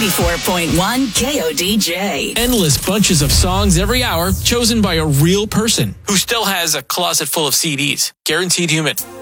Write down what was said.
94.1 KODJ. Endless bunches of songs every hour chosen by a real person who still has a closet full of CDs. Guaranteed Human.